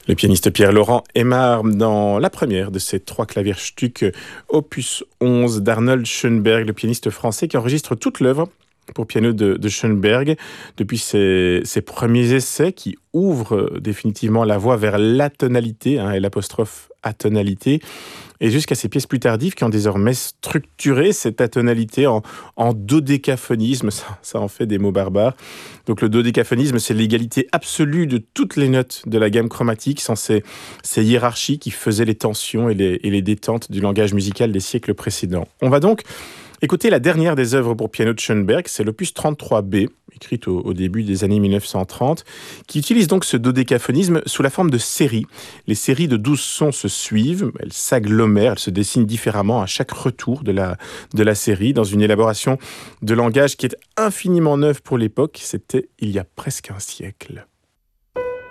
Le pianiste Pierre-Laurent Aimard dans la première de ces 3 Klavierstücke opus 11 d'Arnold Schönberg, le pianiste français qui enregistre toute l'œuvre pour piano de Schönberg depuis ses premiers essais qui ouvrent définitivement la voie vers l'atonalité, et l'apostrophe atonalité, et jusqu'à ces pièces plus tardives qui ont désormais structuré cette atonalité en dodécaphonisme. Ça en fait des mots barbares. Donc le dodécaphonisme, c'est l'égalité absolue de toutes les notes de la gamme chromatique sans ces hiérarchies qui faisaient les tensions et les détentes du langage musical des siècles précédents. On va donc écoutez la dernière des œuvres pour piano de Schönberg, c'est l'opus 33B, écrite au début des années 1930, qui utilise donc ce dodécaphonisme sous la forme de séries. Les séries de 12 sons se suivent, elles s'agglomèrent, elles se dessinent différemment à chaque retour de la série, dans une élaboration de langage qui est infiniment neuve pour l'époque, c'était il y a presque un siècle.